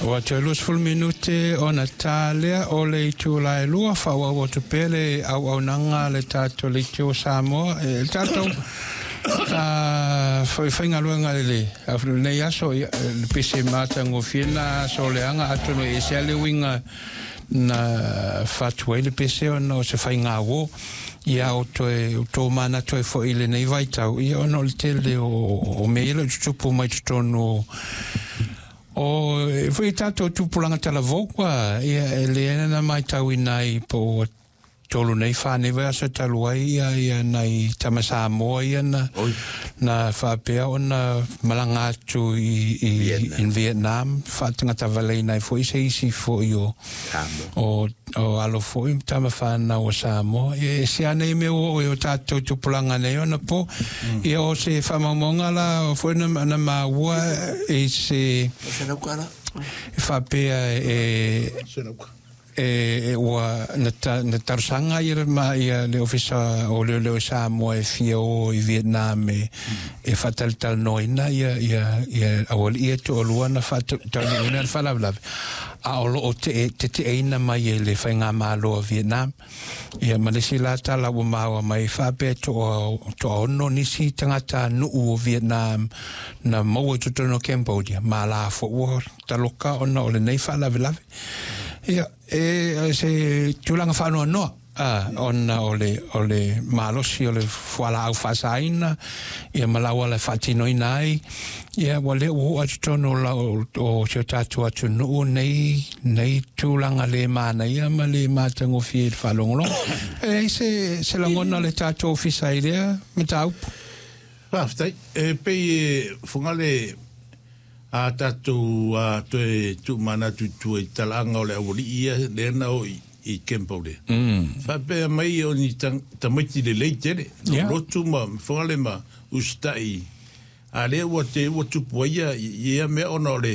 Wa te lus ful minute o na talia o le tu la lua fa wa te pele au nanga le tato le tu Samoa e tato foi fainga luenga le nei aso le pese mata ngofina so le anga atu no e se le winga na fatwa le pese no se fainga wo ia o to mana to fo ile nei vai tau ia no le tele o meile tupu mai tono o foi tato tupulanga tala voka ia ele na mai tau inai po tolu nei fane va se talu ia nai tamasa mo ia na fa pe ona malanga tu in Vietnam fa tinga tavalei nai foi se isi fo io o alo foi tama fa na o Samo e se ane me o tato tupulanga nei ona po ia o se fa mamonga la foi na maua e se fa pe wa na tarsanga ia le ofisa o le Samoa e fia o i Vietnam e fatal tal noina ia awal ia to luana fatal noina falabla a o te ina mai le fainga malo Vietnam ia malesila tala o mawa mai fa pe to no nisi tangata no o Vietnam na mo to no Cambodia mala fo taloka ona o le nei falabla ia se tulanga fano no ona ole malosi ole fuala au fasaina ia malawa le fatino inai ia wale o atono la o se tatu atu no nei tulanga le mana ia male matango fi falonglo se langona le tatu ofisa ile metau stai pe fungale a tatu a tu mana tu talanga ole o ia le na o i Cambodia. Fa pe mai o ni tamiti le leite lo tu ma fole ma ustai. Ale o tu poia ia me ono le